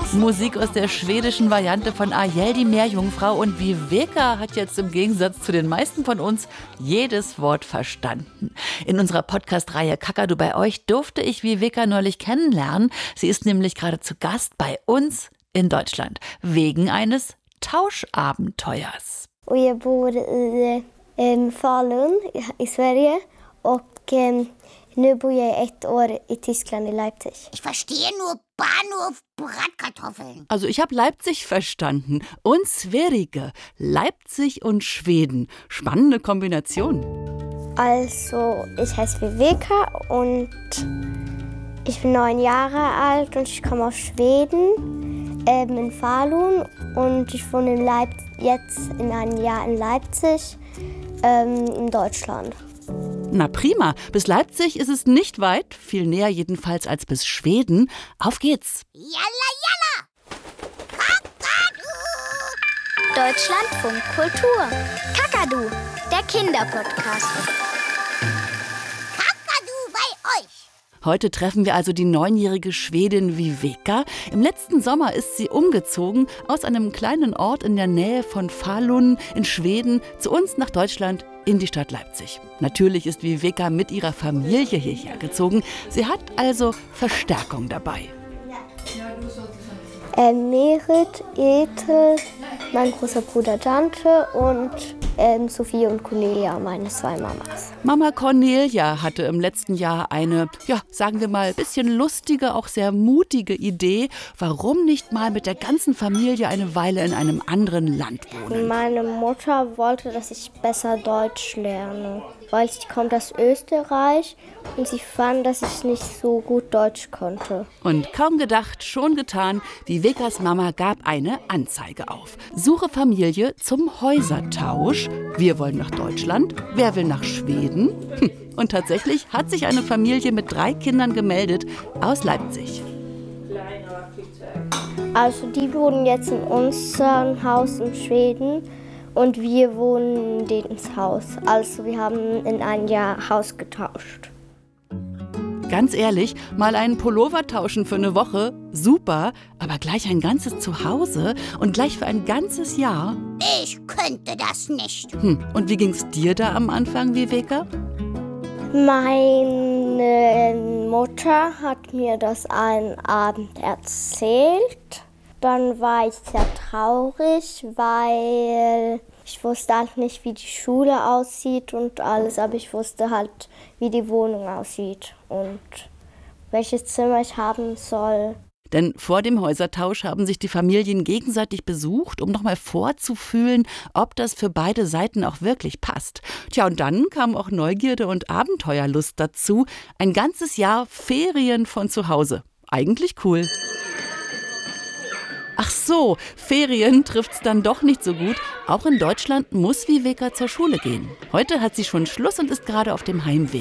Musik aus der schwedischen Variante von Ariel, die Meerjungfrau. Und Viveka hat jetzt im Gegensatz zu den meisten von uns jedes Wort verstanden. In unserer Podcast-Reihe Kakadu bei euch durfte ich Viveka neulich kennenlernen. Sie ist nämlich gerade zu Gast bei uns in Deutschland wegen eines Tauschabenteuers. Jag bor i Falun i Sverige och nu bor jag 1 År i Tyskland, in Leipzig. Ich verstehe nur Bahnhof Bratkartoffeln. Also ich habe Leipzig verstanden und Sverige, Leipzig und Schweden. Spannende Kombination. Also, ich heiße Viveka und ich bin 9 Jahre alt und ich komme aus Schweden, in Falun, und ich wohne jetzt in einem Jahr in Leipzig, in Deutschland. Na prima, bis Leipzig ist es nicht weit, viel näher jedenfalls als bis Schweden. Auf geht's! Jalla, jalla! Kakadu! Deutschlandfunk Kultur. Kakadu, der Kinderpodcast. Kakadu bei euch! Heute treffen wir also die 9-jährige Schwedin Viveka. Im letzten Sommer ist sie umgezogen aus einem kleinen Ort in der Nähe von Falun in Schweden zu uns nach Deutschland in die Stadt Leipzig. Natürlich ist Viveka mit ihrer Familie hierher gezogen. Sie hat also Verstärkung dabei. Merit, Ethel, mein großer Bruder Dante und Sophie und Cornelia, meine 2 Mamas. Mama Cornelia hatte im letzten Jahr eine, sagen wir mal, bisschen lustige, auch sehr mutige Idee. Warum nicht mal mit der ganzen Familie eine Weile in einem anderen Land wohnen? Meine Mutter wollte, dass ich besser Deutsch lerne, weil sie kommt aus Österreich und sie fand, dass ich nicht so gut Deutsch konnte. Und kaum gedacht, schon getan, Vivekas Mama gab eine Anzeige auf. Suche Familie zum Häusertausch. Wir wollen nach Deutschland, wer will nach Schweden? Und tatsächlich hat sich eine Familie mit 3 Kindern gemeldet aus Leipzig. Also die wohnen jetzt in unserem Haus in Schweden und wir wohnen in denen ins Haus. Also wir haben in einem Jahr Haus getauscht. Ganz ehrlich, mal einen Pullover tauschen für eine Woche, super, aber gleich ein ganzes Zuhause und gleich für ein ganzes Jahr? Ich könnte das nicht. Und wie ging's dir da am Anfang, Viveka? Meine Mutter hat mir das einen Abend erzählt. Dann war ich sehr traurig, weil ich wusste halt nicht, wie die Schule aussieht und alles, aber ich wusste halt, wie die Wohnung aussieht und welches Zimmer ich haben soll. Denn vor dem Häusertausch haben sich die Familien gegenseitig besucht, um nochmal vorzufühlen, ob das für beide Seiten auch wirklich passt. Tja, und dann kam auch Neugierde und Abenteuerlust dazu. Ein ganzes Jahr Ferien von zu Hause. Eigentlich cool. Ach so, Ferien trifft's dann doch nicht so gut. Auch in Deutschland muss Viveka zur Schule gehen. Heute hat sie schon Schluss und ist gerade auf dem Heimweg.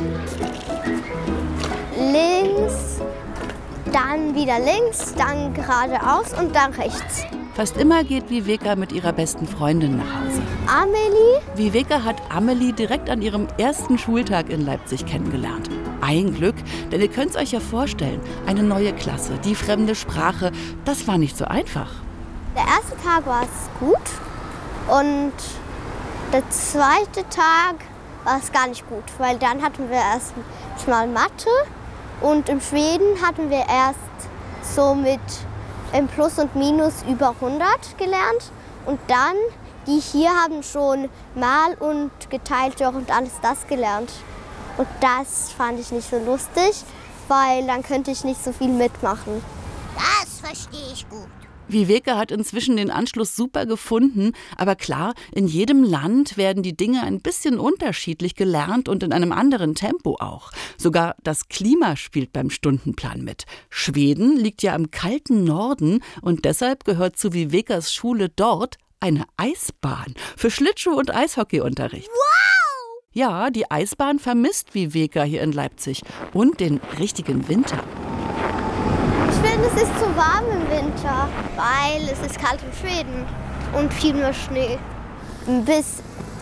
Links, dann wieder links, dann geradeaus und dann rechts. Fast immer geht Viveka mit ihrer besten Freundin nach Hause. Amelie? Viveka hat Amelie direkt an ihrem ersten Schultag in Leipzig kennengelernt. Ein Glück, denn ihr könnt es euch ja vorstellen, eine neue Klasse, die fremde Sprache, das war nicht so einfach. Der erste Tag war es gut und der zweite Tag war es gar nicht gut, weil dann hatten wir erst mal Mathe und in Schweden hatten wir erst so mit im Plus und Minus über 100 gelernt und dann, die hier haben schon Mal und geteilt durch und alles das gelernt. Und das fand ich nicht so lustig, weil dann könnte ich nicht so viel mitmachen. Das verstehe ich gut. Viveka hat inzwischen den Anschluss super gefunden, aber klar, in jedem Land werden die Dinge ein bisschen unterschiedlich gelernt und in einem anderen Tempo auch. Sogar das Klima spielt beim Stundenplan mit. Schweden liegt ja im kalten Norden und deshalb gehört zu Vivekas Schule dort eine Eisbahn für Schlittschuh- und Eishockeyunterricht. Wow! Ja, die Eisbahn vermisst Viveka hier in Leipzig und den richtigen Winter. Ich finde, es ist zu warm im Winter, weil es ist kalt in Schweden und viel mehr Schnee. Bis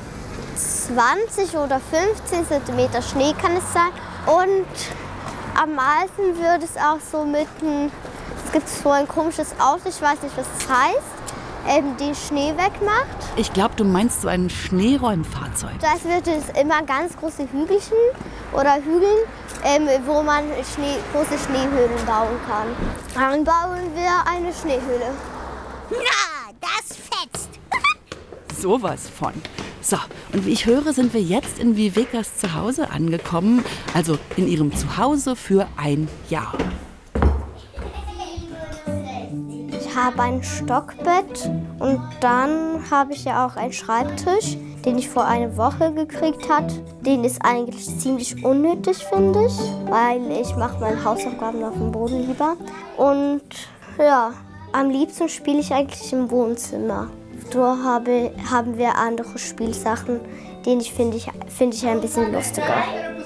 20 oder 15 Zentimeter Schnee kann es sein. Und am meisten wird es auch so mitten Es gibt so ein komisches Auto, ich weiß nicht, was es heißt, die Schnee wegmacht. Ich glaube, du meinst so ein Schneeräumfahrzeug. Da wird es immer ganz große Hügelchen oder Hügeln, wo man große Schneehöhlen bauen kann. Dann bauen wir eine Schneehöhle. Na, das fetzt. Sowas von. So, und wie ich höre, sind wir jetzt in Vivekas Zuhause angekommen. Also in ihrem Zuhause für ein Jahr. Ich habe ein Stockbett und dann habe ich ja auch einen Schreibtisch, den ich vor einer Woche gekriegt habe. Den ist eigentlich ziemlich unnötig, finde ich, weil ich mache meine Hausaufgaben auf dem Boden lieber. Und ja, am liebsten spiele ich eigentlich im Wohnzimmer. Da haben wir andere Spielsachen, die finde ich ein bisschen lustiger.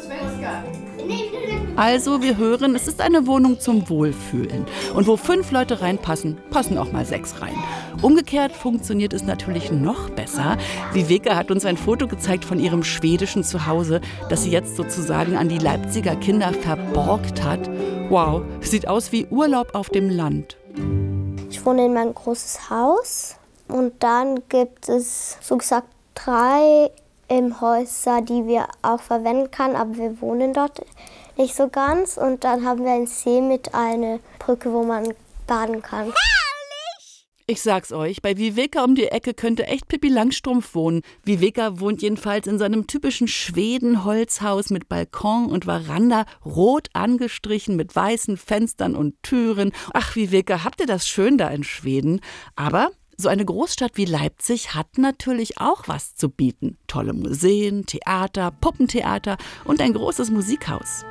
Also wir hören, es ist eine Wohnung zum Wohlfühlen. Und wo 5 Leute reinpassen, passen auch mal 6 rein. Umgekehrt funktioniert es natürlich noch besser. Viveka hat uns ein Foto gezeigt von ihrem schwedischen Zuhause, das sie jetzt sozusagen an die Leipziger Kinder verborgt hat. Wow, sieht aus wie Urlaub auf dem Land. Ich wohne in meinem großes Haus und dann gibt es so gesagt 3 Häuser, die wir auch verwenden können, aber wir wohnen dort nicht so ganz. Und dann haben wir einen See mit einer Brücke, wo man baden kann. Ich sag's euch, bei Viveka um die Ecke könnte echt Pippi Langstrumpf wohnen. Viveka wohnt jedenfalls in seinem typischen Schweden-Holzhaus mit Balkon und Veranda, rot angestrichen mit weißen Fenstern und Türen. Ach, Viveka, habt ihr das schön da in Schweden? Aber so eine Großstadt wie Leipzig hat natürlich auch was zu bieten. Tolle Museen, Theater, Puppentheater und ein großes Musikhaus.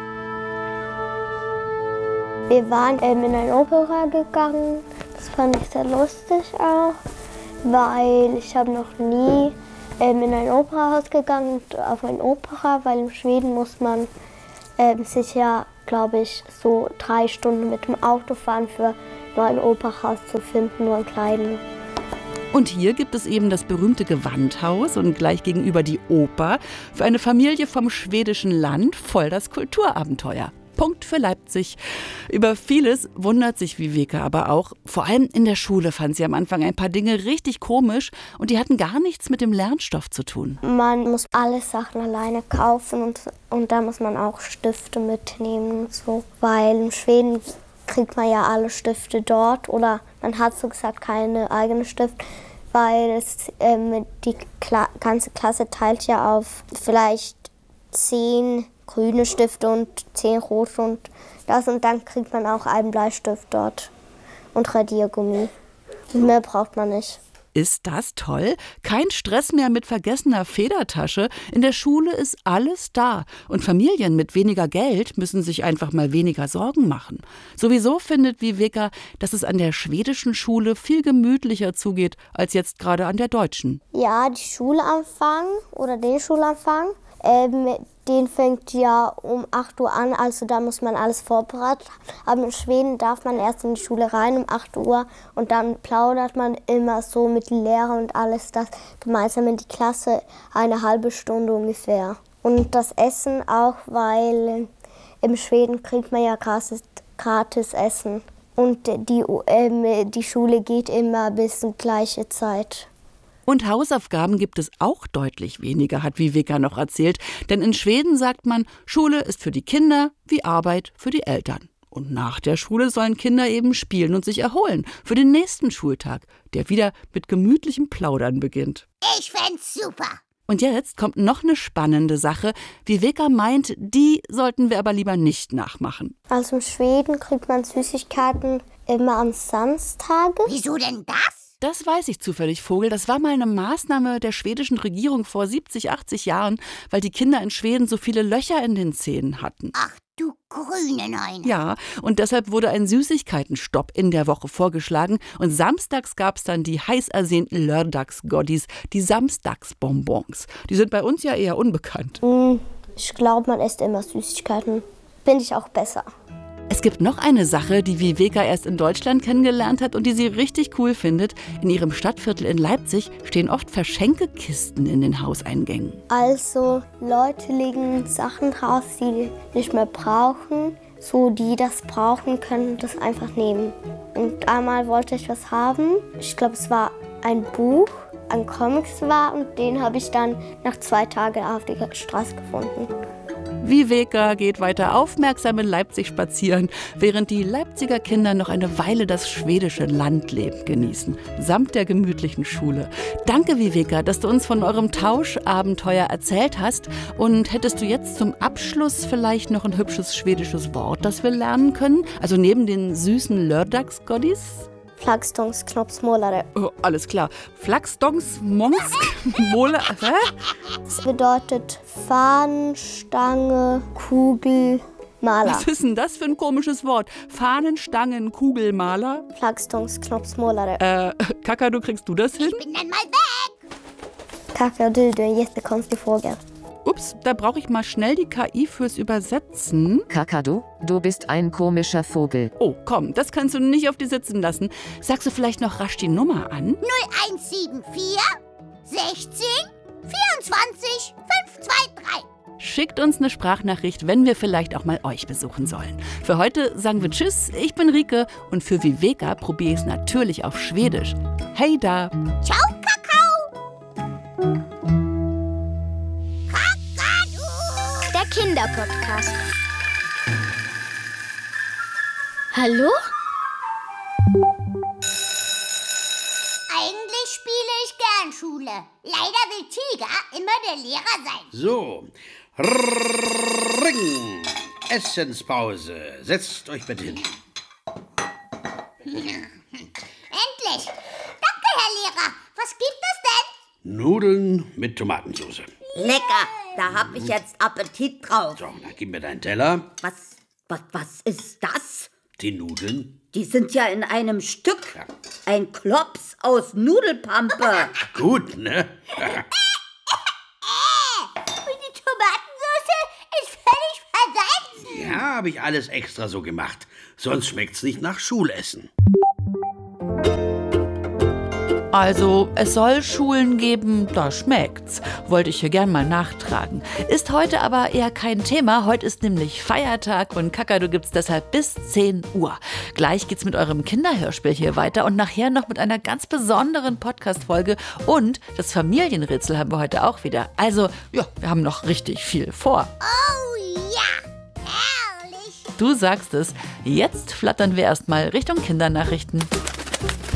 Wir waren in eine Opera gegangen. Das fand ich sehr lustig auch, weil ich habe noch nie in ein Operahaus gegangen und auf eine Opera, weil in Schweden muss man sich ja, glaube ich, so 3 Stunden mit dem Auto fahren, für nur ein Operahaus zu finden, nur ein kleines. Und hier gibt es eben das berühmte Gewandhaus und gleich gegenüber die Oper. Für eine Familie vom schwedischen Land voll das Kulturabenteuer. Punkt für Leipzig. Über vieles wundert sich Viveka aber auch. Vor allem in der Schule fand sie am Anfang ein paar Dinge richtig komisch und die hatten gar nichts mit dem Lernstoff zu tun. Man muss alle Sachen alleine kaufen und da muss man auch Stifte mitnehmen und so. Weil in Schweden kriegt man ja alle Stifte dort oder man hat so gesagt keine eigene Stift, weil die ganze Klasse teilt ja auf vielleicht 10 grüne Stifte und 10 rote und dann kriegt man auch einen Bleistift dort und Radiergummi. Mehr braucht man nicht. Ist das toll? Kein Stress mehr mit vergessener Federtasche. In der Schule ist alles da. Und Familien mit weniger Geld müssen sich einfach mal weniger Sorgen machen. Sowieso findet Viveka, dass es an der schwedischen Schule viel gemütlicher zugeht als jetzt gerade an der deutschen. Ja, den Schulanfang, den fängt ja um 8 Uhr an, also da muss man alles vorbereiten. Aber in Schweden darf man erst in die Schule rein um 8 Uhr und dann plaudert man immer so mit dem Lehrer und alles das gemeinsam in die Klasse, eine halbe Stunde ungefähr. Und das Essen auch, weil in Schweden kriegt man ja gratis Essen. Und die Schule geht immer bis zur gleichen Zeit. Und Hausaufgaben gibt es auch deutlich weniger, hat Viveka noch erzählt. Denn in Schweden sagt man, Schule ist für die Kinder wie Arbeit für die Eltern. Und nach der Schule sollen Kinder eben spielen und sich erholen für den nächsten Schultag, der wieder mit gemütlichem Plaudern beginnt. Ich fänd's super. Und jetzt kommt noch eine spannende Sache. Viveka meint, die sollten wir aber lieber nicht nachmachen. Also in Schweden kriegt man Süßigkeiten immer am Samstag. Wieso denn das? Das weiß ich zufällig, Vogel. Das war mal eine Maßnahme der schwedischen Regierung vor 70, 80 Jahren, weil die Kinder in Schweden so viele Löcher in den Zähnen hatten. Ach du grüne Neune. Ja, und deshalb wurde ein Süßigkeitenstopp in der Woche vorgeschlagen. Und samstags gab es dann die heiß ersehnten Lördagsgoddies, die Samstagsbonbons. Die sind bei uns ja eher unbekannt. Ich glaube, man isst immer Süßigkeiten. Finde ich auch besser. Es gibt noch eine Sache, die Viveka erst in Deutschland kennengelernt hat und die sie richtig cool findet. In ihrem Stadtviertel in Leipzig stehen oft Verschenkekisten in den Hauseingängen. Also Leute legen Sachen raus, die nicht mehr brauchen. so die das brauchen, können das einfach nehmen. Und einmal wollte ich was haben. Ich glaube, es war ein Buch, ein Comics war und den habe ich dann nach 2 Tagen auf der Straße gefunden. Viveka geht weiter aufmerksam in Leipzig spazieren, während die Leipziger Kinder noch eine Weile das schwedische Landleben genießen, samt der gemütlichen Schule. Danke, Viveka, dass du uns von eurem Tauschabenteuer erzählt hast. Und hättest du jetzt zum Abschluss vielleicht noch ein hübsches schwedisches Wort, das wir lernen können? Also neben den süßen Lördagsgodis? Flaggstångsknoppsmålare. Oh, alles klar. Flaggstångsmålare. Hä? Das bedeutet Fahnenstange, Kugel, Maler. Was ist denn das für ein komisches Wort? Fahnenstangen, Kugelmaler? Flaggstångsknoppsmålare. Kakadu, kriegst du das hin? Ich bin dann mal weg. Kakadu, du är en jättekonstig fågel. Ups, da brauche ich mal schnell die KI fürs Übersetzen. Kakadu, du bist ein komischer Vogel. Oh, komm, das kannst du nicht auf dir sitzen lassen. Sagst du vielleicht noch rasch die Nummer an? 0174 16 24 523. Schickt uns eine Sprachnachricht, wenn wir vielleicht auch mal euch besuchen sollen. Für heute sagen wir Tschüss, ich bin Rike und für Viveka probiere ich es natürlich auf Schwedisch. Hey da! Ciao, Kakao. Kakadu. Der Kinderpodcast. Hallo? Eigentlich spiele ich gern Schule. Leider will Tiger immer der Lehrer sein. So, Ring. Essenspause. Setzt euch bitte hin. Endlich. Danke, Herr Lehrer. Was gibt es denn? Nudeln mit Tomatensauce. Lecker, da hab ich jetzt Appetit drauf. So, na, gib mir deinen Teller. Was ist das? Die Nudeln. Die sind ja in einem Stück. Ein Klops aus Nudelpampe. Gut, ne? Und die Tomatensauce ist völlig versalzen. Ja, habe ich alles extra so gemacht. Sonst schmeckt's nicht nach Schulessen. Also, es soll Schulen geben, da schmeckt's. Wollte ich hier gern mal nachtragen. Ist heute aber eher kein Thema. Heute ist nämlich Feiertag und Kakadu gibt's deshalb bis 10 Uhr. Gleich geht's mit eurem Kinderhörspiel hier weiter und nachher noch mit einer ganz besonderen Podcast-Folge. Und das Familienrätsel haben wir heute auch wieder. Also, ja, wir haben noch richtig viel vor. Oh ja, herrlich. Du sagst es. Jetzt flattern wir erstmal Richtung Kindernachrichten.